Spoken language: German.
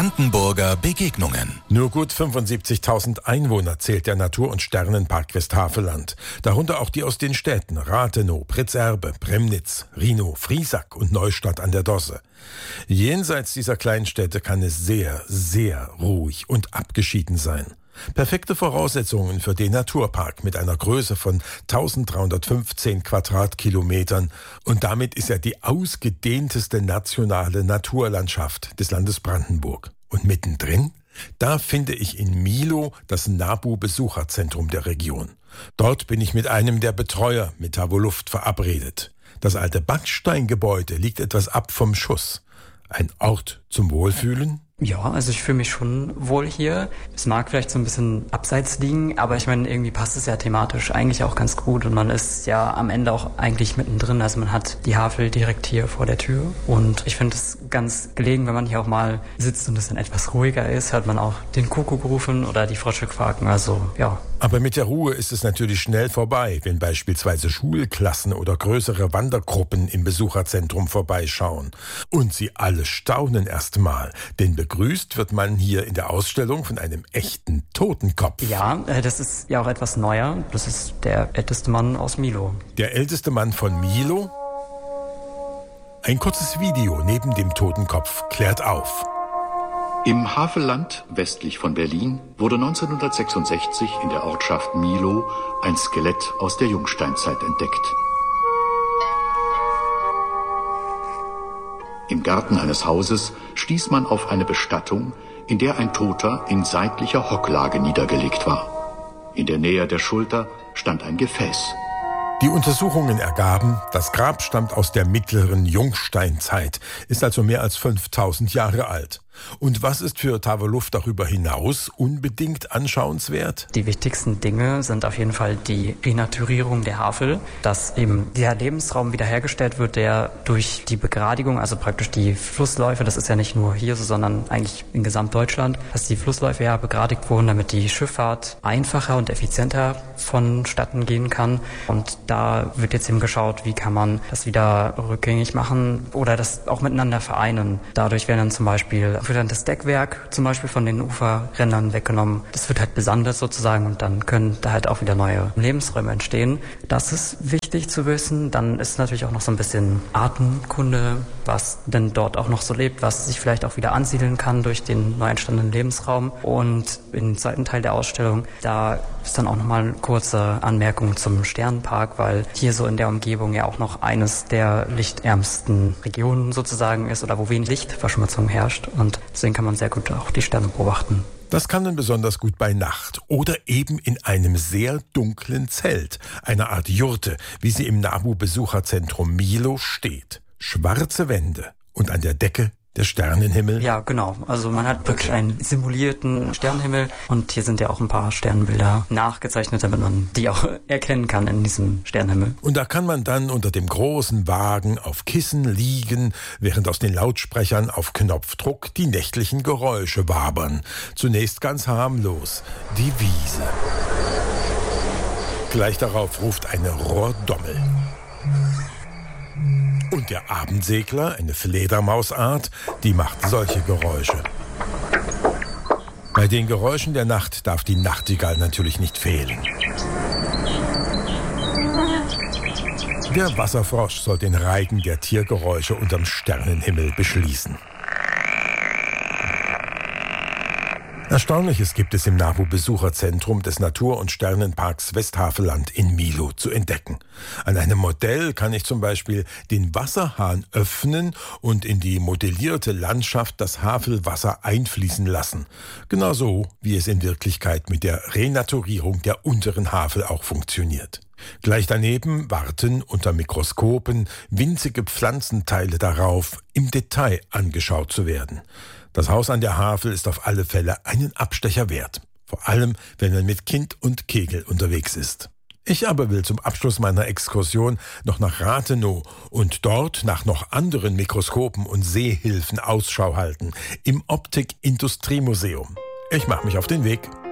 Brandenburger Begegnungen. Nur gut 75.000 Einwohner zählt der Natur- und Sternenpark Westhaveland. Darunter auch die aus den Städten Rathenow, Pritzerbe, Premnitz, Rhinow, Friesack und Neustadt an der Dosse. Jenseits dieser kleinen Städte kann es sehr, sehr ruhig und abgeschieden sein. Perfekte Voraussetzungen für den Naturpark mit einer Größe von 1315 Quadratkilometern. Und damit ist er die ausgedehnteste nationale Naturlandschaft des Landes Brandenburg. Und mittendrin, da finde ich in Milow das NABU-Besucherzentrum der Region. Dort bin ich mit einem der Betreuer mit Tavoluft verabredet. Das alte Backsteingebäude liegt etwas ab vom Schuss. Ein Ort zum Wohlfühlen? Ja, also ich fühle mich schon wohl hier. Es mag vielleicht so ein bisschen abseits liegen, aber ich meine, irgendwie passt es ja thematisch eigentlich auch ganz gut und man ist ja am Ende auch eigentlich mittendrin. Also man hat die Havel direkt hier vor der Tür und ich finde es ganz gelegen, wenn man hier auch mal sitzt und es dann etwas ruhiger ist, hört man auch den Kuckuck rufen oder die Frösche quaken, also ja. Aber mit der Ruhe ist es natürlich schnell vorbei, wenn beispielsweise Schulklassen oder größere Wandergruppen im Besucherzentrum vorbeischauen. Und sie alle staunen erst mal, denn begrüßt wird man hier in der Ausstellung von einem echten Totenkopf. Ja, das ist ja auch etwas neuer. Das ist der älteste Mann aus Milow. Der älteste Mann von Milow? Ein kurzes Video neben dem Totenkopf klärt auf. Im Havelland westlich von Berlin wurde 1966 in der Ortschaft Milow ein Skelett aus der Jungsteinzeit entdeckt. Im Garten eines Hauses stieß man auf eine Bestattung, in der ein Toter in seitlicher Hocklage niedergelegt war. In der Nähe der Schulter stand ein Gefäß. Die Untersuchungen ergaben, das Grab stammt aus der mittleren Jungsteinzeit, ist also mehr als 5000 Jahre alt. Und was ist für Tavoluft darüber hinaus unbedingt anschauenswert? Die wichtigsten Dinge sind auf jeden Fall die Renaturierung der Havel, dass eben der Lebensraum wiederhergestellt wird, der durch die Begradigung, also praktisch die Flussläufe, das ist ja nicht nur hier so, sondern eigentlich in Gesamtdeutschland, dass die Flussläufe ja begradigt wurden, damit die Schifffahrt einfacher und effizienter vonstatten gehen kann. Und da wird jetzt eben geschaut, wie kann man das wieder rückgängig machen oder das auch miteinander vereinen. Dadurch werden dann zum Beispiel wird dann das Deckwerk zum Beispiel von den Uferrändern weggenommen. Das wird halt besandet sozusagen und dann können da halt auch wieder neue Lebensräume entstehen. Das ist wichtig zu wissen. Dann ist natürlich auch noch so ein bisschen Artenkunde, was denn dort auch noch so lebt, was sich vielleicht auch wieder ansiedeln kann durch den neu entstandenen Lebensraum. Und im zweiten Teil der Ausstellung, da ist dann auch nochmal eine kurze Anmerkung zum Sternenpark, weil hier so in der Umgebung ja auch noch eines der lichtärmsten Regionen sozusagen ist oder wo wenig Lichtverschmutzung herrscht. Und deswegen kann man sehr gut auch die Sterne beobachten. Das kann man besonders gut bei Nacht oder eben in einem sehr dunklen Zelt, einer Art Jurte, wie sie im NABU-Besucherzentrum Milow steht. Schwarze Wände und an der Decke der Sternenhimmel. Ja, genau. Also man hat wirklich einen simulierten Sternenhimmel und hier sind ja auch ein paar Sternbilder nachgezeichnet, damit man die auch erkennen kann in diesem Sternenhimmel. Und da kann man dann unter dem großen Wagen auf Kissen liegen, während aus den Lautsprechern auf Knopfdruck die nächtlichen Geräusche wabern. Zunächst ganz harmlos, die Wiese. Gleich darauf ruft eine Rohrdommel. Und der Abendsegler, eine Fledermausart, die macht solche Geräusche. Bei den Geräuschen der Nacht darf die Nachtigall natürlich nicht fehlen. Der Wasserfrosch soll den Reigen der Tiergeräusche unterm Sternenhimmel beschließen. Erstaunliches gibt es im NABU-Besucherzentrum des Natur- und Sternenparks Westhaveland in Milow zu entdecken. An einem Modell kann ich zum Beispiel den Wasserhahn öffnen und in die modellierte Landschaft das Havelwasser einfließen lassen. Genauso wie es in Wirklichkeit mit der Renaturierung der unteren Havel auch funktioniert. Gleich daneben warten unter Mikroskopen winzige Pflanzenteile darauf, im Detail angeschaut zu werden. Das Haus an der Havel ist auf alle Fälle einen Abstecher wert. Vor allem, wenn man mit Kind und Kegel unterwegs ist. Ich aber will zum Abschluss meiner Exkursion noch nach Rathenow und dort nach noch anderen Mikroskopen und Sehhilfen Ausschau halten. Im Optik-Industriemuseum. Ich mache mich auf den Weg.